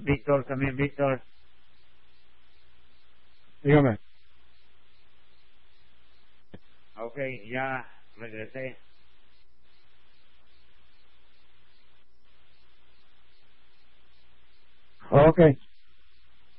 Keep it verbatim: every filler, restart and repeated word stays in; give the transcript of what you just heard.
Víctor, también Víctor. Dígame. Ok, ya regresé. Ok.